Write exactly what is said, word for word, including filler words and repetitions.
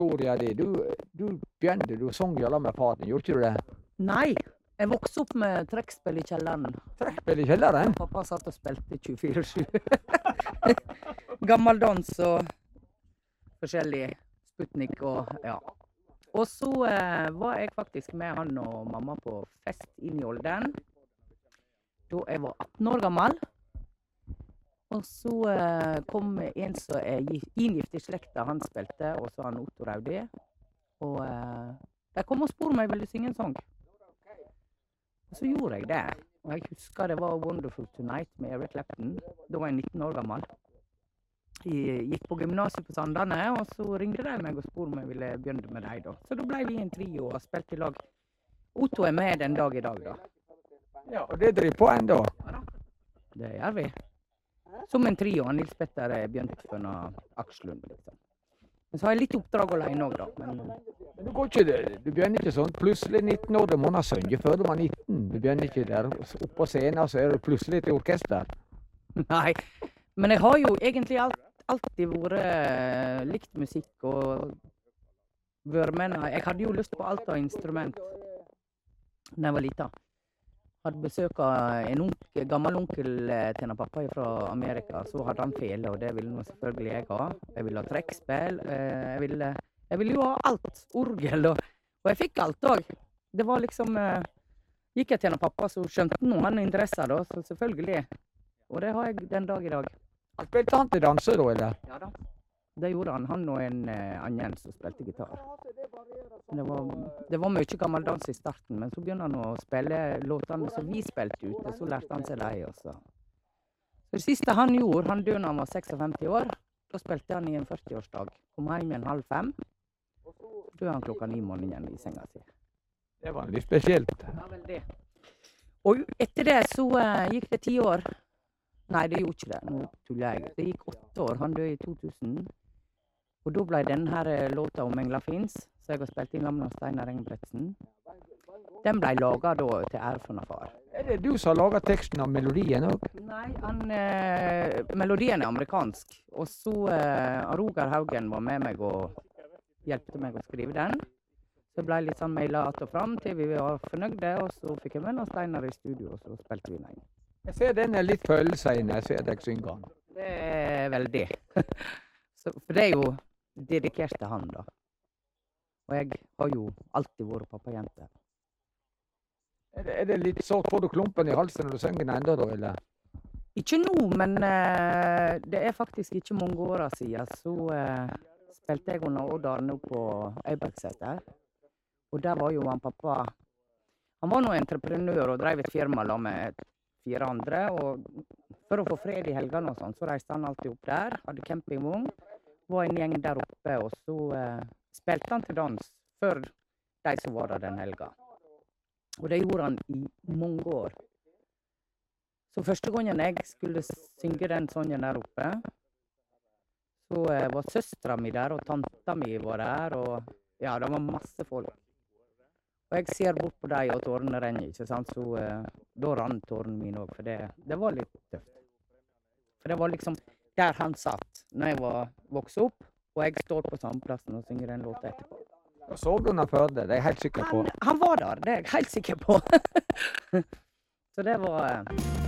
historia di. Du, du begynte, du sang jo med far din, gjorde ikke du det? Nei, jeg vokste opp med trekkspill i kjelleren. Trekkspill i kjelleren? Pappa satt og spilte tjuefire sju. Gammeldans og forskjellig Sputnik og ja. Og så eh, var jeg faktisk med han og mamma på fest inn i Olden. Da jeg var atten år gammel. Og så eh, kom en som er inngift i slekta, han spilte, og så han Otto Raudi. Og eh, de kom og spurte meg, ville synge en sang? Og så gjorde jeg det. Og jeg husker det var Wonderful Tonight med Eric Clapton. Da var jeg nitten år gammel. Jeg gikk på gymnaset på Sandane, og så ringte de meg og spurte om jeg ville begynne med dem da. Så da ble vi en trio og spilte i lag. Otto er med den dag i dag da. Ja, og det driver på enda. Ja da. Det gjør vi. Som en trio, han Nils Petter er begynt for noe Akslund, liksom. Men så har jeg litt oppdrag alene også da. Men, Men du går ikke der, du begynner ikke sånn, plutselig nitten år, da må man synge før du var nitten. Du begynner ikke der, oppe på scenen, så er du plutselig til orkester. nei, men jeg har jo egentlig alt, alltid vært uh, likt musikk og vært med. Jeg hadde jo lyst på alt av instrument da jeg var liten. Hadde besøk av en onkel, gammel onkel til en pappa fra Amerika, så hadde han fele, og det ville nå selvfølgelig jeg ha. Jeg ville ha trekkspill, jeg ville, jeg ville jo ha alt, orgel, og, og jeg fikk alt også. Det var liksom, gikk jeg til en pappa, så skjønte noe han interesser da, så selvfølgelig. Og det har jeg den dag i dag. Han spilte han til danser da, eller? Ja da, det gjorde han. Han og en uh, annen som spilte gitar. Det var, det var mye gammeldans i starten, men så begynte han å spille låtene som vi spilte ute, så lærte han seg deg også. Så det siste han gjorde, han døde når han var seksogfemti år, da spilte han i en førtiårsdag. Kom hjem igjen halv fem, så døde han klokka ni morgenen i senga si. Det var litt spesielt. Ja, veldig. Og etter det så uh, gikk det ti år. Nei, det gjorde ikke det, nå tuller jeg. Det gikk åtte år, han døde i to tusen. Og da ble denne her låta om Engla Fins, så jeg har spilt inn sammen med Steinar Engebretsen. Den ble laget da til ære for en far. Er det du som har laget teksten av melodien også? Nei, han, eh, melodien er amerikansk. Og så eh, Roger Haugen var med meg og hjelpte meg å skrive den. Så det ble litt sånn mailet att og fram til vi var fornøyde, og så fikk jeg med noen Steinar i studio, og så spilte vi den inn. Jeg ser den er litt følelse når jeg ser deg synge den. Det er veldig. Så, for det er jo dedikert til han da. Og jeg har jo alltid vært pappajente. Er det, er det litt sånn, får du klumpen i halsen når du synger den enda da, eller? Ikke nå, men eh, det er faktisk ikke mange årene siden, så eh, spilte jeg under Odd Arne på Eibergseter. Og der var jo han pappa, han var nå entreprenør og drev et firma la med fire andre, og for å få fred i helgene og sånn, så reiste han alltid opp der, hadde campingvogn, var en gjeng der oppe, og så eh, spilte han til dans før de som var der den helga. Og det gjorde han i mange år. Så første gangen jeg skulle synge den sangen der oppe, så eh, var søstra mi der, og tanta mi var der, og ja, det var masse folk. Og jeg ser bort på deg, og tårene renner, ikke sant? Så eh, da rann tårene mine også, for det, det var litt tøft. For det var liksom der han satt når jeg var vokst opp, og jeg står på samme plassen og synger den låta etterpå. Og så du han før det, det er jeg helt sikker på. Han, han var der, det er jeg helt sikker på. Så det var...